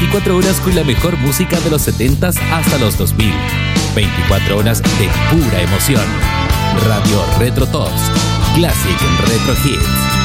24 horas con la mejor música de los 70s hasta los 2000. 24 horas de pura emoción. Radio Retro Tops. Classic Retro Hits.